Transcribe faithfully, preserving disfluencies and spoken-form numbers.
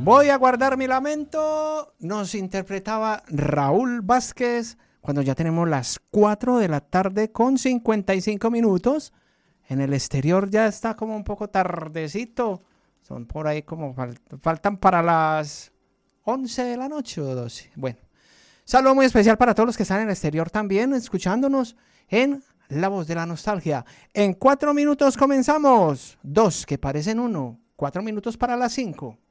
Voy a guardar mi lamento, nos interpretaba Raúl Vázquez cuando ya tenemos las cuatro de la tarde con cincuenta y cinco minutos. En el exterior ya está como un poco tardecito, son por ahí como fal- faltan para las once de la noche o doce. Bueno, saludo muy especial para todos los que están en el exterior también, escuchándonos en La Voz de la Nostalgia. En cuatro minutos comenzamos, dos que parecen uno, cuatro minutos para las cinco.